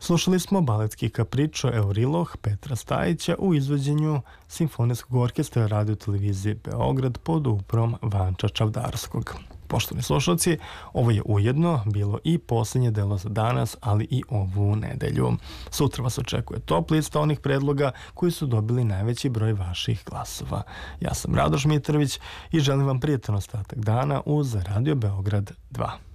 Slušali smo baletski kapričo Euriloh Petra Stajića u izvođenju Simfonijskog orkestra Radio televizije Beograd pod uprom Vanča Čavdarskog. Poštovani slušalci, ovo je ujedno bilo i posljednje delo za danas, ali i ovu nedelju. Sutra vas očekuje top lista onih predloga koji su dobili najveći broj vaših glasova. Ja sam Radoš Mitrović i želim vam prijatan ostatak dana uz Radio Beograd 2.